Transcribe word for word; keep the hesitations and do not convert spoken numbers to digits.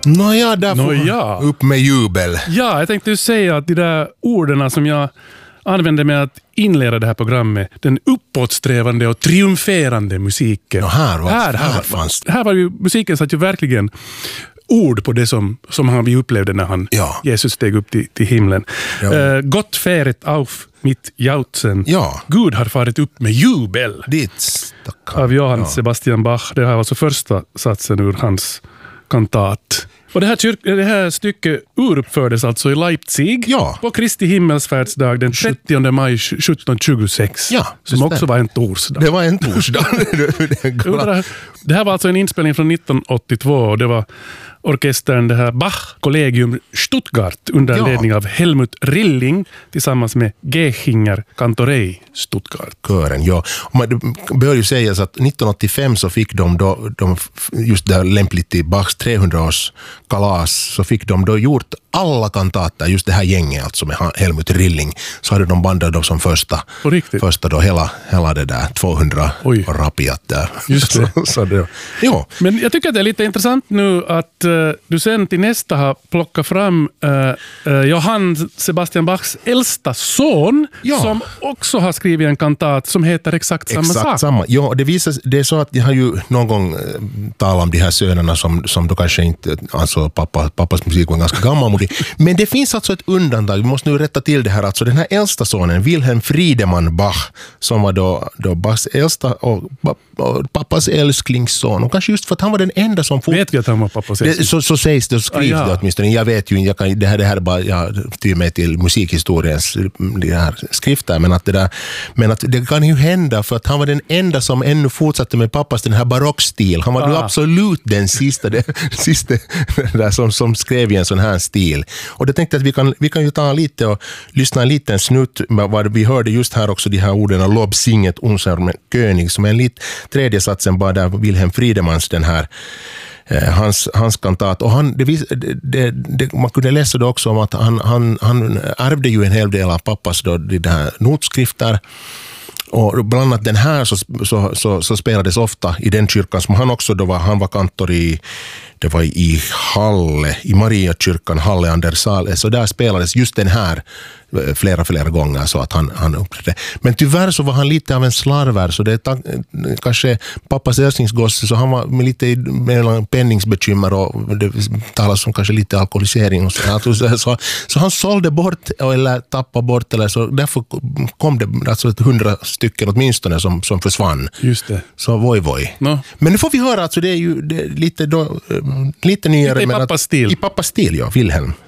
Nåja, där får Nåja. upp med jubel. Ja, jag tänkte ju säga att de där orden som jag använde med att inleda det här programmet, den uppåtsträvande och triumferande musiken. Och här var, här, här, här, fanns här var ju, musiken satt ju verkligen ord på det som, som han vi upplevde när han, ja. Jesus steg upp till, till himlen. Ja. Uh, Gott färet auf mitt jautsen. Ja. Gud har farit upp med jubel. Dit. Av Johann ja. Sebastian Bach. Det här var alltså första satsen ur hans kantat. Och det här, kyrk, det här stycket uruppfördes alltså i Leipzig ja. på Kristi himmelsfärdsdag den trettionde maj sjuttonhundratjugosex. Ja, som också det. var en torsdag. Det var en torsdag. Det här var alltså en inspelning från nittonhundraåttiotvå och det var orkestern det här Bach Collegium Stuttgart under ja. ledning av Helmut Rilling tillsammans med Gechinger Cantorei Stuttgart. Kören, ja. Och man bör ju sägas att nittonhundraåttiofem så fick de då, de, just där lämpligt i Bachs trehundraårs kalas, så fick de då gjort alla kantater, just det här gänget alltså med Helmut Rilling, så hade de bandat då som första, första då hela, hela det där tvåhundra Oj. Och rapiat där. Just det. så, så det ja. Men jag tycker att det är lite intressant nu att uh, du sen till nästa har plockat fram uh, uh, Johann Sebastian Bachs äldsta son ja. Som också har skrivit en kantat som heter exakt samma exakt sak. Samma. Ja, det visar, det är så att jag har ju någon gång uh, talat om de här sönerna som, som då kanske inte, alltså pappa, pappas musik var ganska gammal. Men det finns alltså ett undantag. Vi måste nu rätta till det här. Alltså den här äldsta sonen, Wilhelm Friedemann Bach, som var då, då Bachs äldsta och, och pappas älsklingsson. Och kanske just för att han var den enda som... Fort... Vet vi att han var pappas älsklingsson? Så, så sägs det och skrivs ah, ja. Det åtminstone. Jag vet ju, jag kan, det här, det här är bara, jag tyr mig till musikhistoriens det här skrifter, men att, det där, men att det kan ju hända för att han var den enda som ännu fortsatte med pappas den här barockstil. Han var ah. absolut den sista, den sista där som, som skrev i en sån här stil. Och det tänkte att vi kan, vi kan ju ta lite och lyssna en liten snutt vad vi hörde just här också de här orden Lob singet unser König som är en lit, tredje satsen bara där Wilhelm Friedemanns den här eh, hans, hans kantat och han, det, det, det, man kunde läsa det också om att han, han, han ärvde ju en hel del av pappas då, de här notskrifter. Och bland annat den här så, så, så, så spelades ofta i den kyrkan som han också då var, han var kantor i, det var i Halle, i Mariakyrkan, Halle Andersale, så där spelades just den här flera, flera gånger så att han, han upplevde. Men tyvärr så var han lite av en slarver så det är kanske pappas älsklingsgosse så han var med lite mellan penningsbekymmer och det talas om kanske lite alkoholisering och så, så, så han sålde bort eller tappade bort eller så därför kom det alltså ett hundra stycken åtminstone som, som försvann. Just det. Så voj voj. No. Men nu får vi höra alltså det är ju det är lite då, lite nyare lite i pappas stil. I pappas stil, ja, Wilhelm.